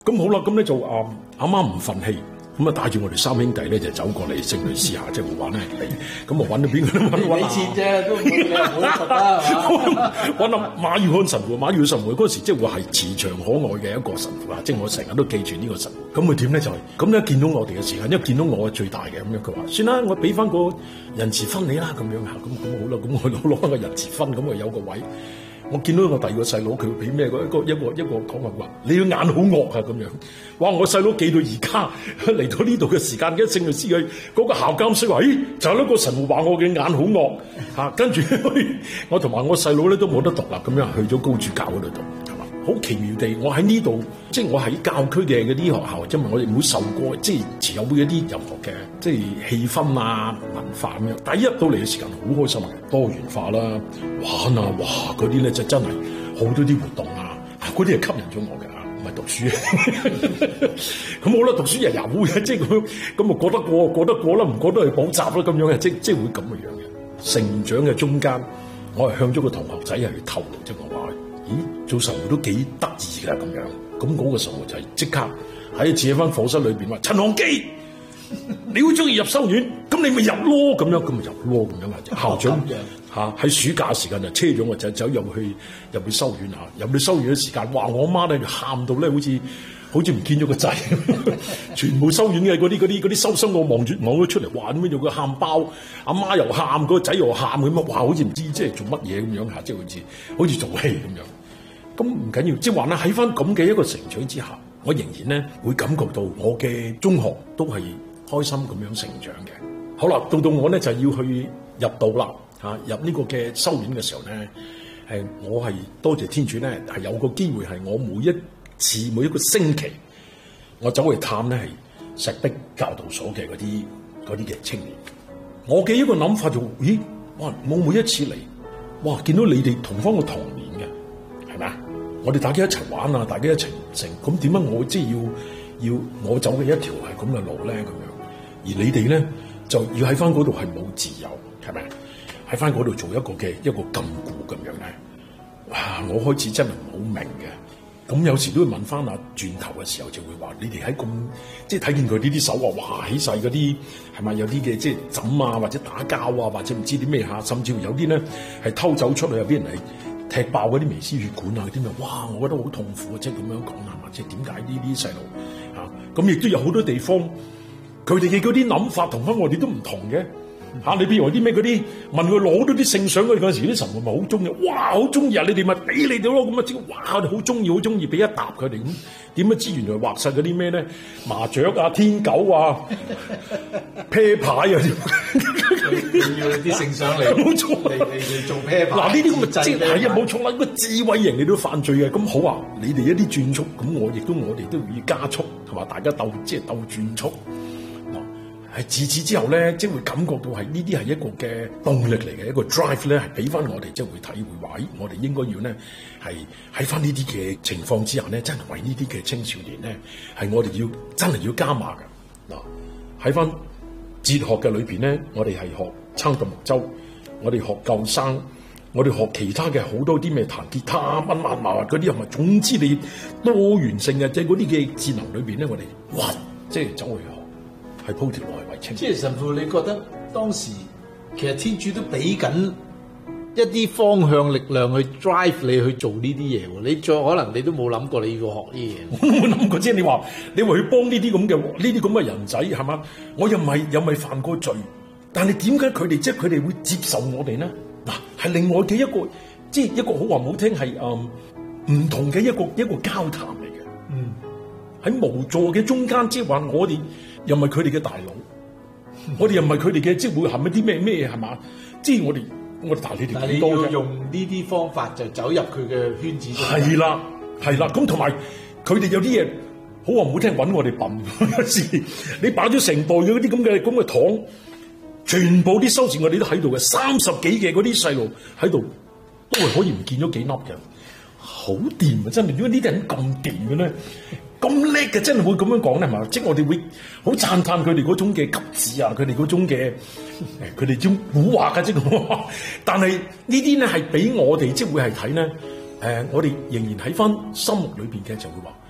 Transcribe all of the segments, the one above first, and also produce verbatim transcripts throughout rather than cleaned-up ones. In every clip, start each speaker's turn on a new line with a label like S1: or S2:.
S1: 咁好啦，咁咧就啊阿媽唔忿氣，咁啊帶住我哋三兄弟咧就走過嚟聖女斯下，即係我話咧，咁啊揾到邊個都揾揾
S2: 俾錢啫，都冇得實啦，係嘛？
S1: 揾阿馬耀漢神父，馬耀神父嗰時即係話係慈祥可愛嘅一個神父啊，即係我成日都記住呢個神父。咁佢點咧就係咁咧，見到我哋嘅時間，因為見到我係最大嘅咁樣，佢話算啦，我俾翻個仁慈分你啦，咁樣嚇，咁咁好啦，咁我攞攞翻個仁慈分，咁啊有個位。我見到我第二個細佬，佢俾咩？一個一個一個一個講話話，你個眼好惡啊咁樣。哇！我細佬記到而家嚟到呢度嘅時間，跟聖律師佢嗰個校監師話：咦，就係、是、一個神父話我嘅眼好惡嚇。跟住我同埋我細佬咧都冇得讀啦，咁樣去咗高主教嗰度讀，係嘛？好奇妙地，我喺呢度，即係我喺教區嘅嗰啲學校，因為我哋冇受過即係持有會一啲任何嘅即係氣氛啊文化咁樣。但係一入到嚟嘅時間好開心啊，多元化啦，玩啊，哇嗰啲咧就真係好多啲活動啊，嗰啲係吸引咗我嘅嚇，唔係讀書。咁好啦，讀書又有嘅，即係咁咁啊過得過過得過啦，唔過得去補習啦咁樣嘅，即即係會咁嘅樣嘅。成長嘅中間，我係向咗個同學仔係去透露，即係我話：咦，做神父都幾得意㗎咁樣。咁嗰個神父就係即刻喺自己間課室裏邊話：陳航基，你好中意入修院，咁你咪入咯咁樣，咁咪入咯咁樣啊！校長嚇喺暑假時間就車咗我仔走入去入去修院嚇，入去修院嘅時間，哇！我媽咧就喊到咧，好似好似唔見咗個仔，全部修院嘅嗰啲嗰啲嗰啲修生，我望住望咗出嚟，哇！咁樣有個喊包，阿媽又喊，個仔又喊咁啊！哇！好似唔知即係做乜嘢咁樣嚇，即係好似好似做戲咁樣。咁唔緊要，即係話咧喺翻咁嘅一個成長之下，我仍然咧會感覺到我嘅中學都係開心咁樣成長嘅。好啦，到到我咧就要去入道啦嚇，入呢個嘅修院嘅時候咧，係我係多謝天主咧，係有個機會係我每一次每一個星期，我走去探咧係石壁教導所嘅嗰啲嗰啲嘅青年。我嘅一個諗法就咦，哇！我每一次嚟，哇！見到你哋同翻個童年嘅，係咪啊？我哋大家一齊玩啊，大家一齊成，咁點解我即係要要我走嘅一條係咁嘅路咧？咁樣，而你哋咧就要喺翻嗰度係冇自由，係咪？喺翻嗰度做一個嘅一個禁錮咁樣咧，哇！我開始真係唔好明嘅，咁有時都會問翻啊，轉頭嘅時候就會話：你哋喺咁即係睇見佢呢啲手啊，哇！起晒嗰啲係咪有啲嘅即係枕啊，或者打交啊，或者唔知啲咩嚇，甚至乎有啲咧係偷走出去，有啲人係踢爆嗰啲微絲血管啊，嗰啲咪哇！我覺得好痛苦啊，即係咁樣講係嘛？即係點解呢啲細路嚇？咁亦都有好多地方，佢哋嘅嗰啲諗法同翻我哋都唔同嘅嚇。你譬如話啲咩嗰啲問佢攞到啲聖相嗰陣時，啲神父咪好中意，哇！好中意啊！你哋咪俾你哋咯，咁啊即係哇！我哋好中意，好中意俾一沓佢哋咁。點樣知原來畫晒嗰啲咩咧？麻雀啊、天狗啊、啤牌啊，要
S2: 啲聖相嚟，
S1: 冇錯，
S2: 嚟嚟嚟做啤牌。
S1: 嗱呢啲咁嘅即係啊，冇錯啦！個智慧型你都犯罪嘅，咁好啊！你哋一啲轉速，咁我亦都我哋都要加速，同埋大家鬥即係鬥轉速。係自此之後咧，即係會感覺到係呢啲係一個嘅動力嚟嘅，一個 drive 咧，係俾翻我哋即係會體會話，咦，我哋應該要咧係喺翻呢啲嘅情況之下咧，真係為呢啲嘅青少年咧，係我哋要真係要加碼㗎。嗱，喺翻哲學嘅裏邊咧，我哋係學撐獨木舟，我哋學救生，我哋學其他嘅好多啲咩彈吉他、乜乜乜嗰啲，係咪？總之你多元性嘅，即係嗰啲嘅智能裏邊咧，我哋哇，即係走去學。係鋪條路係為清。
S2: 即係神父，你覺得當時其實天主都俾緊一啲方向力量去 drive 你去做呢啲嘢喎？你再可能你都冇諗過你要學呢啲嘢。
S1: 我都冇諗過，即係你話你話去幫呢啲咁嘅呢啲咁嘅人仔係嘛？我又唔係又唔係犯過罪，但係點解佢哋即係佢哋會接受我哋呢？嗱，係另外嘅一個即係一個好話唔好聽係誒唔同嘅一個一個交談嚟嘅。嗯，喺無助嘅中間，即係話我哋。又唔係佢哋嘅大佬，我哋又唔係佢哋嘅，即係會係咪啲咩咩係嘛？即係我哋我哋大你哋幾多嘅？但係你要用
S2: 呢啲方法就走入佢嘅圈子。
S1: 係啦，係啦，咁同埋佢哋有啲嘢好話唔好聽，揾我哋笨。有時你擺咗成袋嘅嗰啲咁嘅咁嘅糖，全部啲收視我哋都喺度嘅，三十幾嘅嗰啲細路喺度，都係可以唔見咗幾粒嘅，好掂啊！真係，點解呢啲人咁掂嘅咧？咁叻嘅，真係會咁樣講咧，係嘛？即係我哋會好讚歎佢哋嗰種嘅急智啊，佢哋嗰種嘅誒，佢哋種蠱惑嘅，即係。但係呢啲咧係俾我哋即係會係睇咧，誒、呃，我哋仍然喺翻心目裏邊嘅就會話，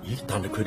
S1: 咦？但係佢